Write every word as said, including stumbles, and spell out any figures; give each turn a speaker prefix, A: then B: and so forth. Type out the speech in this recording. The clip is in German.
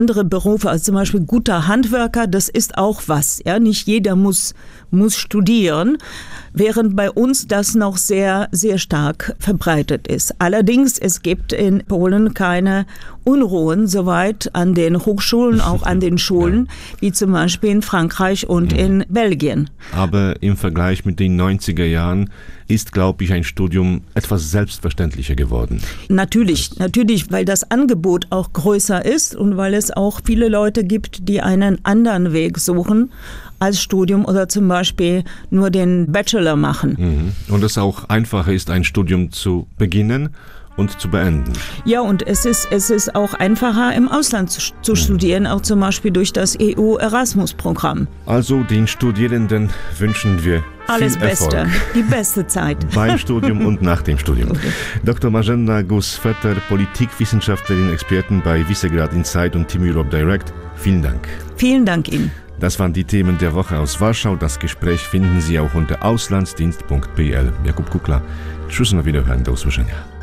A: Andere Berufe, also zum Beispiel guter Handwerker, das ist auch was. Ja? Nicht jeder muss, muss studieren, während bei uns das noch sehr, sehr stark verbreitet ist. Allerdings, es gibt in Polen keine Unruhen soweit an den Hochschulen, auch an den Schulen, wie zum Beispiel in Frankreich und in Belgien.
B: Aber im Vergleich mit den neunziger Jahren ist, glaube ich, ein Studium etwas selbstverständlicher geworden.
A: Natürlich, natürlich, weil das Angebot auch größer ist und weil es auch viele Leute gibt, die einen anderen Weg suchen als Studium oder zum Beispiel nur den Bachelor machen.
B: Mhm. Und es auch einfacher ist, ein Studium zu beginnen und zu beenden.
A: Ja, und es ist, es ist auch einfacher, im Ausland zu, zu studieren, auch zum Beispiel durch das E U-Erasmus-Programm.
B: Also den Studierenden wünschen wir
A: alles
B: viel
A: Beste,
B: Erfolg.
A: Die beste Zeit.
B: Beim Studium und nach dem Studium. Doktor Marzena Gus-Vetter, Politikwissenschaftlerin, Expertin bei Visegrad Insight und Team Europe Direct. Vielen Dank.
A: Vielen Dank Ihnen.
B: Das waren die Themen der Woche aus Warschau. Das Gespräch finden Sie auch unter auslandsdienst punkt p l. Jakub Kukla. Tschüss und auf Wiederhören. Do usłyszenia.